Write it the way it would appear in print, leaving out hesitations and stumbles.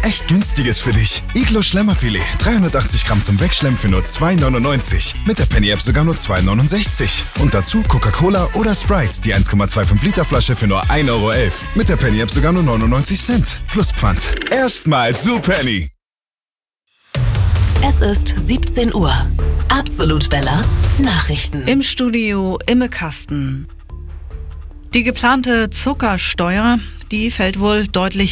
echt Günstiges für dich. Iglo Schlemmerfilet, 380 Gramm zum Wegschlemmen für nur 2,99. Mit der Penny App sogar nur 2,69. Und dazu Coca-Cola oder Sprite, die 1,25 Liter Flasche für nur 1,11 Euro. Mit der Penny App sogar nur 99 Cent. Plus Pfand. Erstmal zu Penny. Es ist 17 Uhr. Absolut Bella Nachrichten. Im Studio Imme Kasten. Die geplante Zuckersteuer, die fällt wohl deutlich